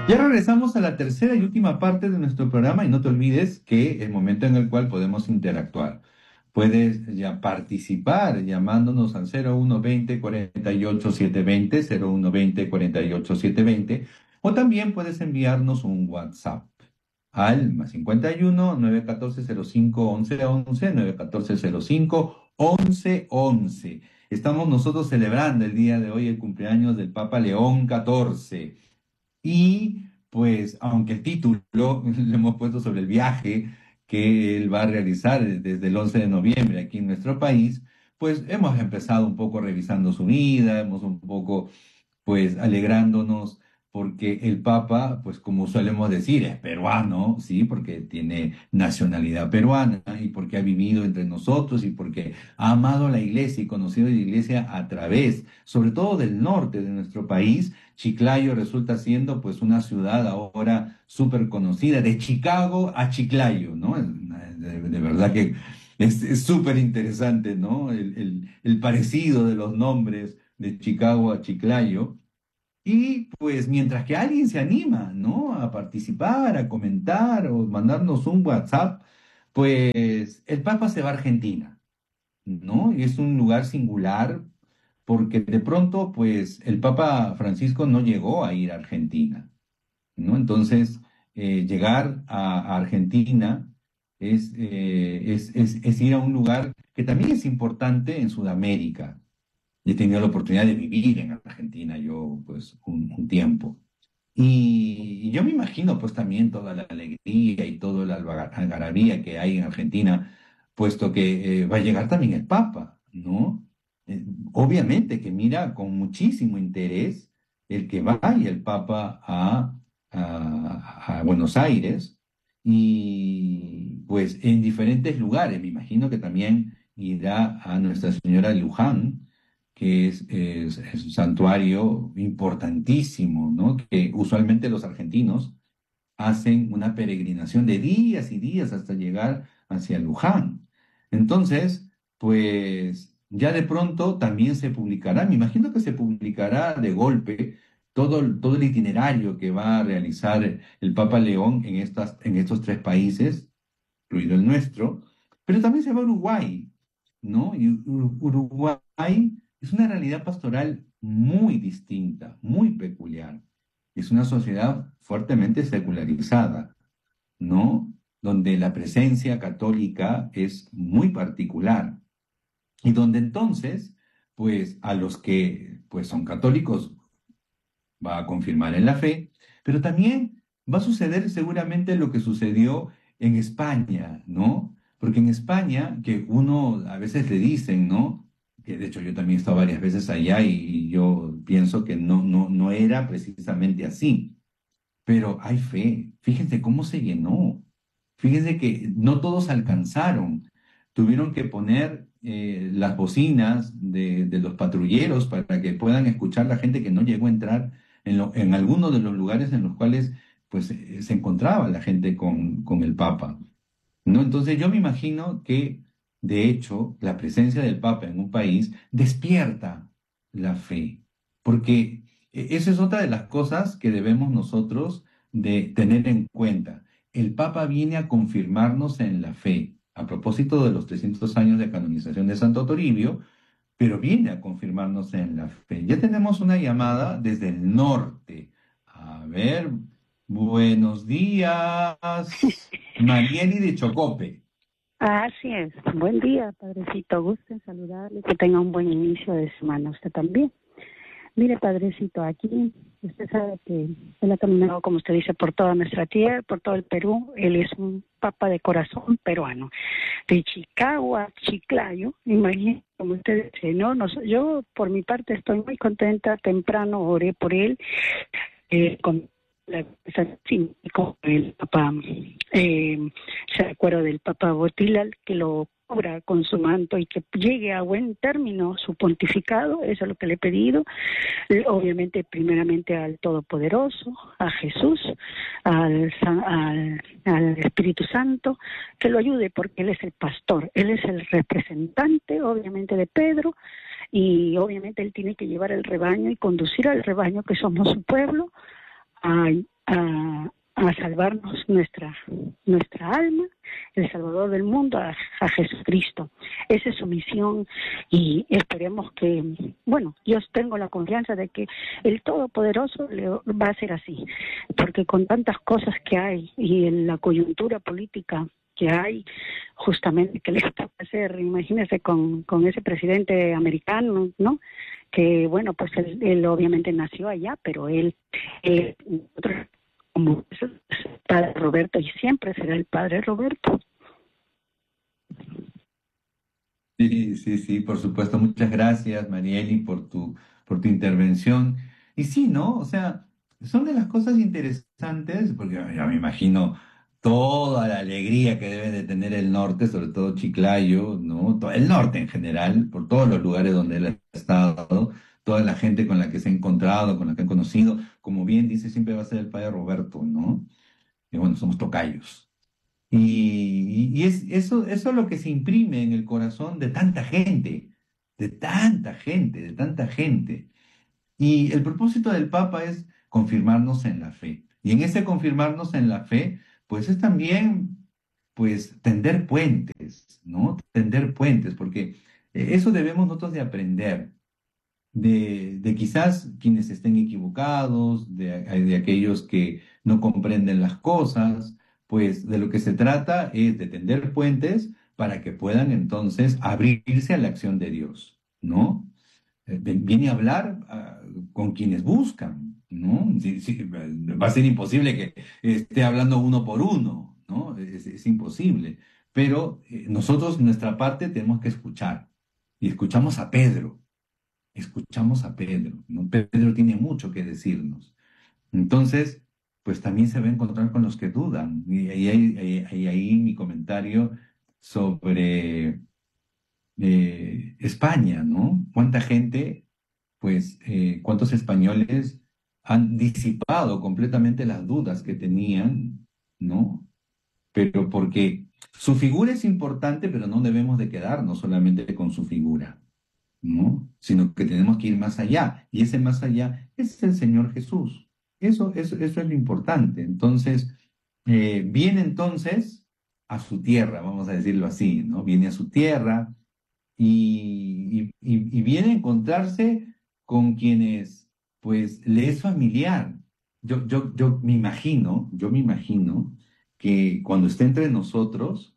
Ya regresamos a la tercera y última parte de nuestro programa y no te olvides que el momento en el cual podemos interactuar. Puedes ya participar llamándonos al 0120 48 720, 0120 48 720, o también puedes enviarnos un WhatsApp al más 51 914 05 11 11, 914 05 11 11. Estamos nosotros celebrando el día de hoy el cumpleaños del Papa León XIV. Y pues, aunque el título le hemos puesto sobre el viaje que él va a realizar desde el 11 de noviembre aquí en nuestro país, pues hemos empezado un poco revisando su vida, hemos un poco pues alegrándonos porque el Papa, pues como solemos decir, es peruano, sí, porque tiene nacionalidad peruana y porque ha vivido entre nosotros y porque ha amado la iglesia y conocido la iglesia a través, sobre todo del norte de nuestro país. Chiclayo resulta siendo pues una ciudad ahora súper conocida, de Chicago a Chiclayo, ¿no? De verdad que es súper interesante, ¿no? El parecido de los nombres de Chicago a Chiclayo. Y pues mientras que alguien se anima, ¿no? A participar, a comentar o mandarnos un WhatsApp, pues el Papa se va a Argentina, ¿no? Y es un lugar singular porque de pronto, pues el Papa Francisco no llegó a ir a Argentina, ¿no? Entonces, llegar a Argentina es ir a un lugar que también es importante en Sudamérica. He tenido la oportunidad de vivir en Argentina yo, pues, un tiempo. Y yo me imagino, pues, también toda la alegría y toda la algarabía que hay en Argentina, puesto que va a llegar también el Papa, ¿no? Obviamente que mira con muchísimo interés el que vaya el Papa a Buenos Aires y, pues, en diferentes lugares. Me imagino que también irá a Nuestra Señora de Luján, que es un santuario importantísimo, ¿no? Que usualmente los argentinos hacen una peregrinación de días y días hasta llegar hacia Luján. Entonces, pues ya de pronto también se publicará, me imagino que se publicará de golpe todo el itinerario que va a realizar el Papa León en estos tres países, incluido el nuestro, pero también se va a Uruguay, ¿no? Y Uruguay es una realidad pastoral muy distinta, muy peculiar. Es una sociedad fuertemente secularizada, ¿no? Donde la presencia católica es muy particular y donde entonces, pues a los que pues son católicos va a confirmar en la fe, pero también va a suceder seguramente lo que sucedió en España, ¿no? Porque en España, que uno a veces le dicen, ¿no? Que de hecho yo también he estado varias veces allá y yo pienso que no era precisamente así, pero hay fe. Fíjense cómo se llenó. Fíjense que no todos alcanzaron. Tuvieron que poner las bocinas de los patrulleros para que puedan escuchar la gente que no llegó a entrar en alguno de los lugares en los cuales pues, se encontraba la gente con el Papa, ¿no? Entonces yo me imagino que, de hecho, la presencia del Papa en un país despierta la fe, porque esa es otra de las cosas que debemos nosotros de tener en cuenta. El Papa viene a confirmarnos en la fe, a propósito de los 300 años de canonización de Santo Toribio, pero viene a confirmarnos en la fe. Ya tenemos una llamada desde el norte. A ver, buenos días, Marieli de Chocope. Así es. Buen día, padrecito. Gusto en saludarle. Que tenga un buen inicio de semana. Usted también. Mire, padrecito, aquí usted sabe que él ha caminado, como usted dice, por toda nuestra tierra, por todo el Perú. Él es un papa de corazón peruano. De Chicago a Chiclayo, imagínese, como usted dice, ¿no? Yo, por mi parte, estoy muy contenta. Temprano oré por él. Con la sí, con el Papa, eh, se acuerda del Papa Botila, que lo cubra con su manto y que llegue a buen término su pontificado. Eso es lo que le he pedido. Obviamente, primeramente al Todopoderoso, a Jesús, al Espíritu Santo, que lo ayude porque Él es el pastor, Él es el representante, obviamente, de Pedro, y obviamente Él tiene que llevar el rebaño y conducir al rebaño, que somos su pueblo, a a salvarnos nuestra alma, el Salvador del mundo, a Jesucristo. Esa es su misión y esperemos que, bueno, yo tengo la confianza de que el Todopoderoso va a ser así, porque con tantas cosas que hay y en la coyuntura política que hay, justamente que le toca hacer, imagínese con ese presidente americano, ¿no? Que bueno, pues él obviamente nació allá, pero nosotros como es el padre Roberto y siempre será el padre Roberto. Sí, sí, sí, por supuesto. Muchas gracias, Marieli, por tu intervención. Y sí, ¿no? O sea, son de las cosas interesantes, porque ya me imagino toda la alegría que debe de tener el norte, sobre todo Chiclayo, ¿no? El norte en general, por todos los lugares donde él ha estado, toda la gente con la que se ha encontrado, con la que ha conocido, como bien dice, siempre va a ser el padre Roberto, ¿no? Y bueno, somos tocayos. Y eso es lo que se imprime en el corazón de tanta gente, de tanta gente, de tanta gente. Y el propósito del Papa es confirmarnos en la fe. Y en ese confirmarnos en la fe, pues es también, pues, tender puentes, ¿no? Tender puentes, porque eso debemos nosotros de aprender de quizás quienes estén equivocados, de aquellos que no comprenden las cosas, pues de lo que se trata es de tender puentes para que puedan entonces abrirse a la acción de Dios, ¿no? Viene a hablar con quienes buscan, ¿no? Sí, sí, va a ser imposible que esté hablando uno por uno, ¿no? Es imposible. Pero nosotros, nuestra parte, tenemos que escuchar. Y escuchamos a Pedro. Escuchamos a Pedro, ¿no? Pedro tiene mucho que decirnos. Entonces, pues también se va a encontrar con los que dudan. Y ahí mi comentario sobre España, ¿no? ¿Cuánta gente, pues, cuántos españoles han disipado completamente las dudas que tenían, ¿no? Pero porque su figura es importante, pero no debemos de quedarnos solamente con su figura, ¿no? Sino que tenemos que ir más allá, y ese más allá es el Señor Jesús. Eso es lo importante. Entonces, viene entonces a su tierra, vamos a decirlo así, ¿no? Viene a su tierra y viene a encontrarse con quienes, pues, le es familiar. Yo me imagino que cuando esté entre nosotros,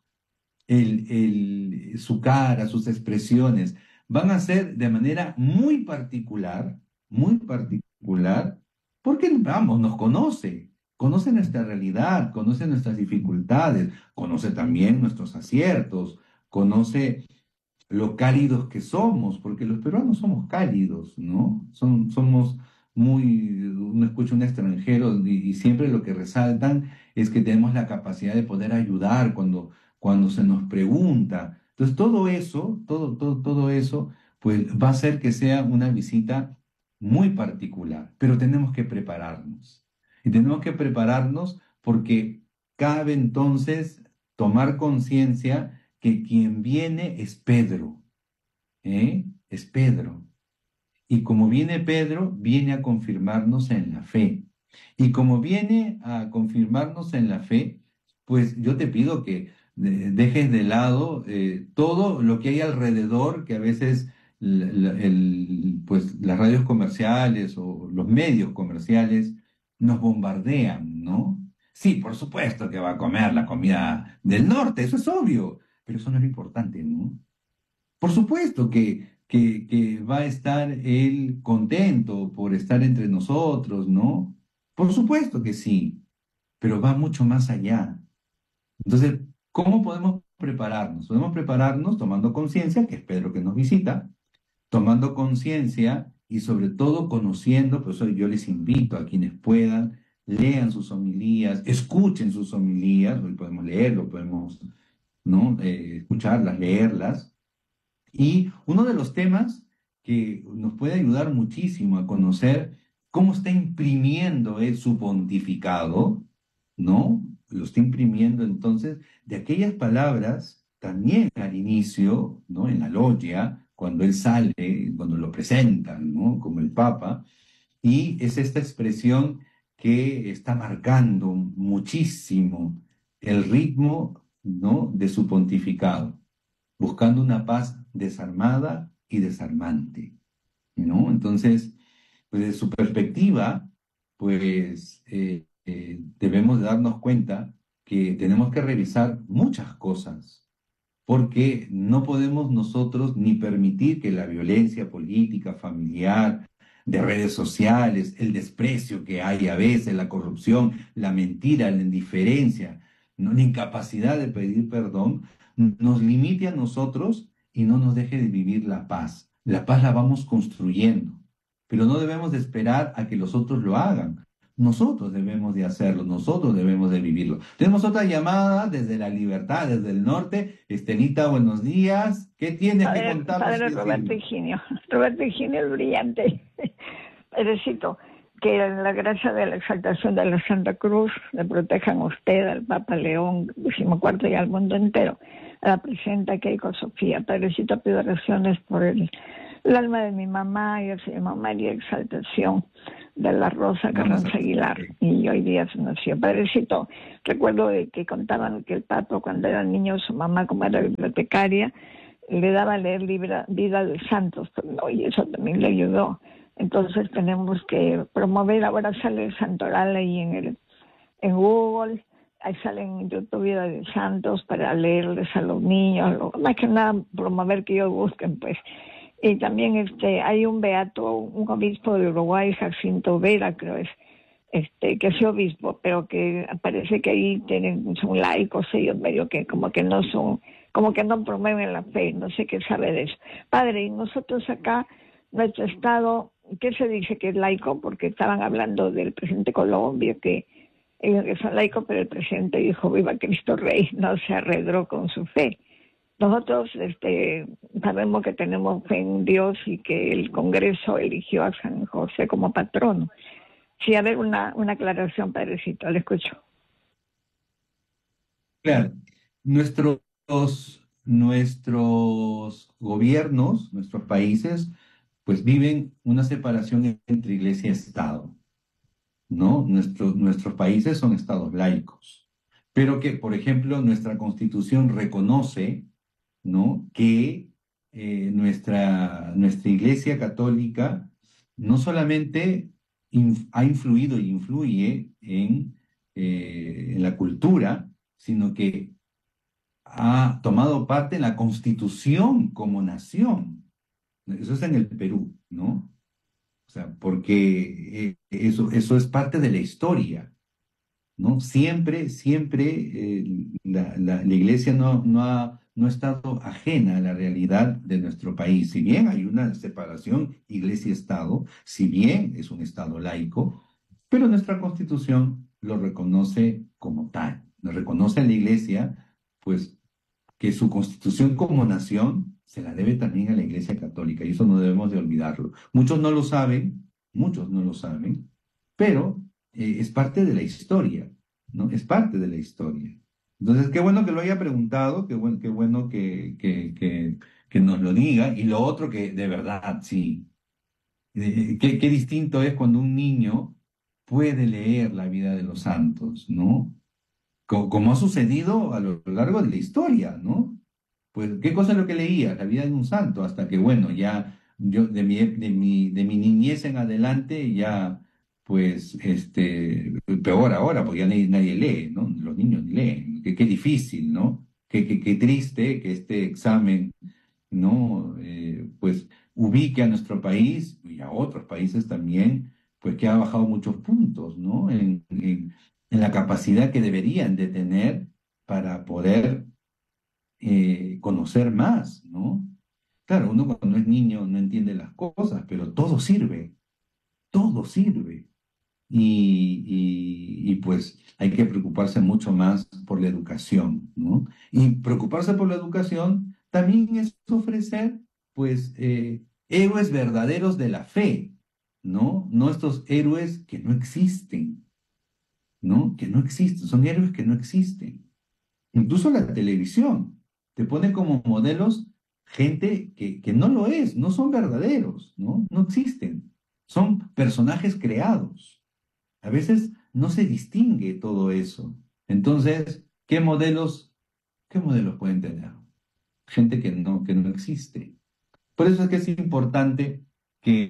su cara, sus expresiones, van a ser de manera muy particular, porque, vamos, nos conoce, conoce nuestra realidad, conoce nuestras dificultades, conoce también nuestros aciertos, conoce lo cálidos que somos, porque los peruanos somos cálidos, ¿no? Somos uno escucha un extranjero y siempre lo que resaltan es que tenemos la capacidad de poder ayudar cuando se nos pregunta. Entonces, todo eso, todo eso, pues va a hacer que sea una visita muy particular, pero tenemos que prepararnos. Y tenemos que prepararnos porque cabe entonces tomar conciencia que quien viene es Pedro, ¿eh? Es Pedro. Y como viene Pedro, viene a confirmarnos en la fe. Y como viene a confirmarnos en la fe, pues yo te pido que dejes de lado todo lo que hay alrededor, que a veces pues las radios comerciales o los medios comerciales nos bombardean, ¿no? Sí, por supuesto que va a comer la comida del norte, eso es obvio, pero eso no es lo importante, ¿no? Por supuesto que va a estar él contento por estar entre nosotros, ¿no? Por supuesto que sí, pero va mucho más allá. Entonces, ¿cómo podemos prepararnos? Podemos prepararnos tomando conciencia, que es Pedro que nos visita, tomando conciencia y sobre todo conociendo, por eso yo les invito a quienes puedan, lean sus homilías, escuchen sus homilías, hoy podemos leerlo, podemos, ¿no? Escucharlas, leerlas y uno de los temas que nos puede ayudar muchísimo a conocer cómo está imprimiendo él su pontificado, ¿no? Lo está imprimiendo entonces de aquellas palabras también al inicio, ¿no? En la logia, cuando él sale, cuando lo presentan, ¿no? Como el Papa, y es esta expresión que está marcando muchísimo el ritmo, ¿no?, de su pontificado, buscando una paz desarmada y desarmante, ¿no? Entonces, pues de su perspectiva, pues debemos de darnos cuenta que tenemos que revisar muchas cosas, porque no podemos nosotros ni permitir que la violencia política, familiar, de redes sociales, el desprecio que hay a veces, la corrupción, la mentira, la indiferencia, ¿no?, la incapacidad de pedir perdón, nos limite a nosotros y no nos deje de vivir la paz. La paz la vamos construyendo, pero no debemos de esperar a que los otros lo hagan. Nosotros debemos de hacerlo, nosotros debemos de vivirlo. Tenemos otra llamada desde La Libertad, desde el norte. Estelita, buenos días. ¿Qué tienes que contarnos y Padre Roberto decirnos? Higinio. Roberto Higinio es brillante. Padrecito, que la gracia de la exaltación de la Santa Cruz le protejan a usted, al Papa León XIV y al mundo entero, a la presidenta Keiko Sofía. Padrecito, pido oraciones por el alma de mi mamá y se llama María Exaltación de la Rosa Vamos Carranza Aguilar, y hoy día se nació. Padrecito, recuerdo de que contaban que el Papa, cuando era niño, su mamá, como era bibliotecaria, le daba a leer Vida de Santos, ¿no? Y eso también le ayudó. Entonces tenemos que promover, ahora sale el Santoral ahí en Google, ahí sale en YouTube Vida de Santos para leerles a los niños, más que nada promover que ellos busquen, pues. Y también hay un beato, un obispo de Uruguay, Jacinto Vera, creo es, que es obispo, pero que parece que ahí son laicos ellos, medio que como que no son, como que no promueven la fe, no sé qué sabe de eso. Padre, y nosotros acá, nuestro estado, ¿qué se dice que es laico? Porque estaban hablando del presidente Colombia, que ellos que son laicos, pero el presidente dijo, viva Cristo Rey, no se arredró con su fe. Nosotros sabemos que tenemos fe en Dios y que el Congreso eligió a San José como patrono. Sí, a ver, una aclaración, padrecito, le escucho. Claro, nuestros, nuestros gobiernos, nuestros países, pues viven una separación entre iglesia y Estado, ¿no? Nuestros países son estados laicos, pero que, por ejemplo, nuestra Constitución reconoce, ¿no?, que nuestra Iglesia Católica no solamente ha influido y influye en la cultura, sino que ha tomado parte en la Constitución como nación. Eso es en el Perú, ¿no? O sea, porque eso es parte de la historia, ¿no? Siempre la iglesia no ha estado ajena a la realidad de nuestro país. Si bien hay una separación iglesia-estado, si bien es un estado laico, pero nuestra constitución lo reconoce como tal. Lo reconoce a la iglesia, pues que su constitución como nación se la debe también a la iglesia católica, y eso no debemos de olvidarlo. Muchos no lo saben, pero es parte de la historia, ¿no? Es parte de la historia. Entonces, qué bueno que lo haya preguntado, qué bueno que nos lo diga. Y lo otro que, de verdad, sí, qué distinto es cuando un niño puede leer la vida de los santos, ¿no? Como ha sucedido a lo largo de la historia, ¿no? Pues, ¿qué cosa es lo que leía? La vida de un santo, hasta que, bueno, ya yo de mi niñez en adelante, ya, pues, peor ahora, porque ya nadie lee, ¿no? Los niños ni leen. Qué difícil, ¿no? Qué triste que este examen, ¿no? Pues, ubique a nuestro país y a otros países también, pues, que ha bajado muchos puntos, ¿no? En la capacidad que deberían de tener para poder conocer más, ¿no? Claro, uno cuando es niño no entiende las cosas, pero todo sirve, todo sirve. Pues hay que preocuparse mucho más por la educación, ¿no? Y preocuparse por la educación también es ofrecer, pues, héroes verdaderos de la fe, ¿no? No estos héroes que no existen, ¿no? Que no existen, son héroes que no existen. Incluso la televisión te pone como modelos gente que no lo es, no son verdaderos, ¿no? No existen. Son personajes creados. A veces no se distingue todo eso. Entonces, qué modelos pueden tener? Gente que no existe. Por eso es que es importante que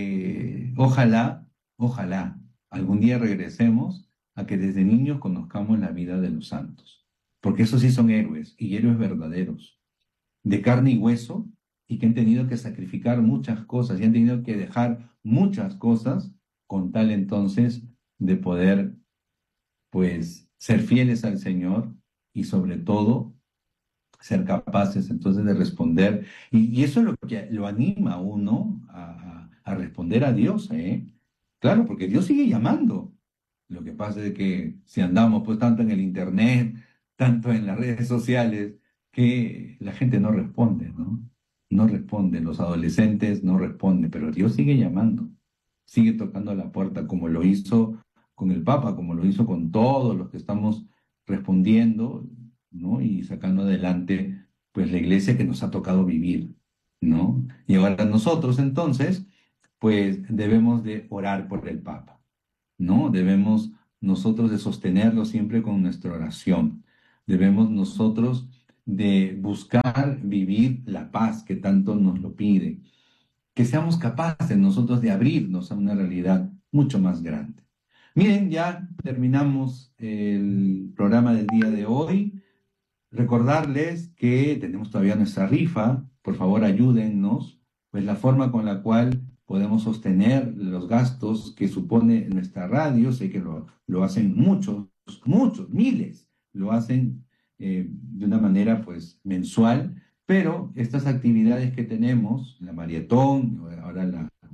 ojalá, algún día regresemos a que desde niños conozcamos la vida de los santos. Porque esos sí son héroes, y héroes verdaderos, de carne y hueso, y que han tenido que sacrificar muchas cosas, y han tenido que dejar muchas cosas con tal entonces de poder, pues, ser fieles al Señor y sobre todo ser capaces entonces de responder. Y eso es lo que lo anima a uno a responder a Dios, ¿eh? Claro, porque Dios sigue llamando. Lo que pasa es que si andamos pues tanto en el internet, tanto en las redes sociales, que la gente no responde, ¿no? No responde, los adolescentes no responden, pero Dios sigue llamando, sigue tocando la puerta como lo hizo con el Papa, como lo hizo con todos los que estamos respondiendo, ¿no? Y sacando adelante, pues, la iglesia que nos ha tocado vivir, ¿no? Y ahora nosotros, entonces, pues, debemos de orar por el Papa, ¿no? Debemos nosotros de sostenerlo siempre con nuestra oración. Debemos nosotros de buscar vivir la paz que tanto nos lo pide. Que seamos capaces nosotros de abrirnos a una realidad mucho más grande. Miren, ya terminamos el programa del día de hoy. Recordarles que tenemos todavía nuestra rifa, por favor ayúdennos, pues la forma con la cual podemos sostener los gastos que supone nuestra radio, sé que lo hacen muchos, miles, lo hacen de una manera pues mensual, pero estas actividades que tenemos, la maratón, ahora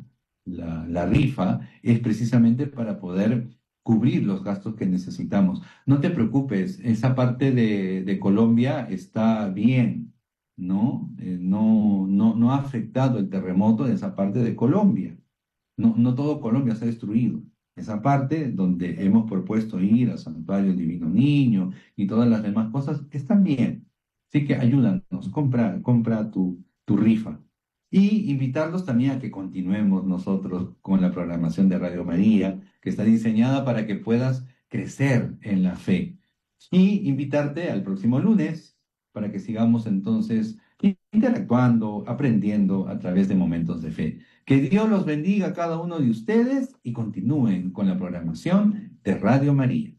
la rifa, es precisamente para poder cubrir los gastos que necesitamos. No te preocupes, esa parte de Colombia está bien, ¿no? No ha afectado el terremoto de esa parte de Colombia. No todo Colombia se ha destruido. Esa parte donde hemos propuesto ir al Santuario del Divino Niño y todas las demás cosas están bien. Así que ayúdanos, compra tu rifa. Y invitarlos también a que continuemos nosotros con la programación de Radio María, que está diseñada para que puedas crecer en la fe. Y invitarte al próximo lunes para que sigamos entonces interactuando, aprendiendo a través de momentos de fe. Que Dios los bendiga a cada uno de ustedes y continúen con la programación de Radio María.